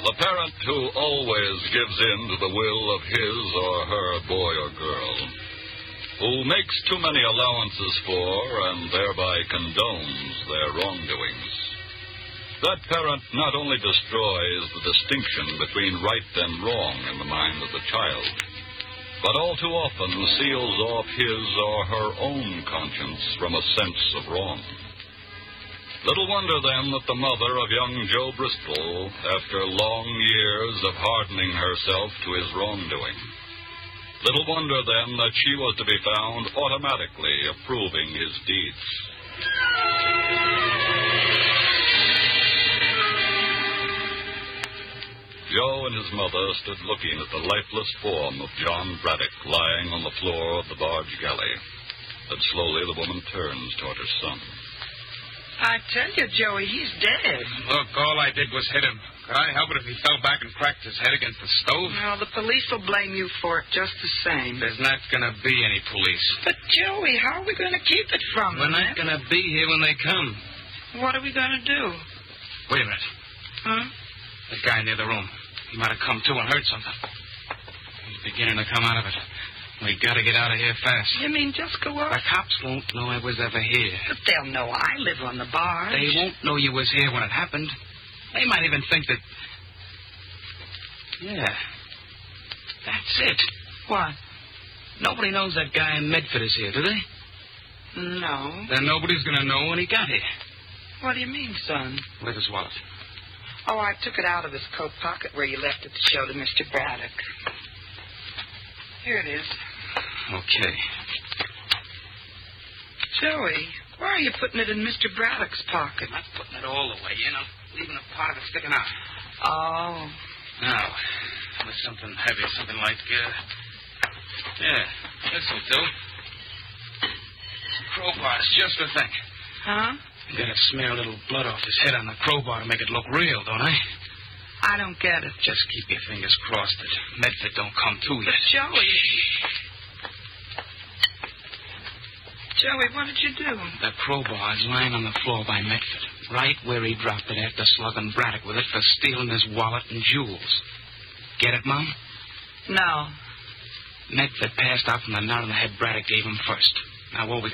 The parent who always gives in to the will of his or her boy or girl, who makes too many allowances for and thereby condones their wrongdoings. That parent not only destroys the distinction between right and wrong in the mind of the child, but all too often seals off his or her own conscience from a sense of wrong. Little wonder, then, that the mother of young Joe Bristol, after long years of hardening herself to his wrongdoing, little wonder, then, that she was to be found automatically approving his deeds. Joe and his mother stood looking at the lifeless form of John Braddock lying on the floor of the barge galley. Then slowly the woman turns toward her son. I tell you, Joey, he's dead. Look, all I did was hit him. Could I help it if he fell back and cracked his head against the stove? Well, the police will blame you for it just the same. There's not going to be any police. But, Joey, how are we going to keep it from them? We're not going to be here when they come. What are we going to do? Wait a minute. Huh? The guy near the room. He might have come to and heard something. He's beginning to come out of it. We got to get out of here fast. You mean just go up? The cops won't know I was ever here. But they'll know I live on the barge. They won't know you was here when it happened. They might even think that... Yeah. That's it. What? Nobody knows that guy in Medford is here, do they? No. Then nobody's going to know when he got here. What do you mean, son? Where's his wallet? Oh, I took it out of his coat pocket where you left it to show to Mr. Braddock. Here it is. Okay. Joey, why are you putting it in Mr. Braddock's pocket? I'm not putting it all the way in. I'm leaving a part of it sticking out. Oh. Now, with something heavy, something like, yeah, this'll do. Crowbar's just the thing. Huh? You gotta smear a little blood off his head on the crowbar to make it look real, don't I? I don't get it. Just keep your fingers crossed that Medford don't come to you. But Joey... Joey, what did you do? The crowbar is lying on the floor by Medford, right where he dropped it after slugging Braddock with it for stealing his wallet and jewels. Get it, Mom? No. Medford passed out from the knot on the head Braddock gave him first. Now, what we